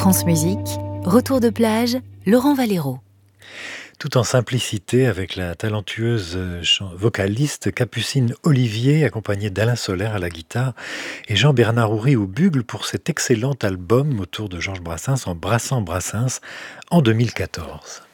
France Musique, retour de plage, Laurent Valero. Tout en simplicité avec la talentueuse vocaliste Capucine Olivier, accompagnée d'Alain Solaire à la guitare et Jean-Bernard Houry au bugle pour cet excellent album autour de Georges Brassens en Brassens Brassens en 2014.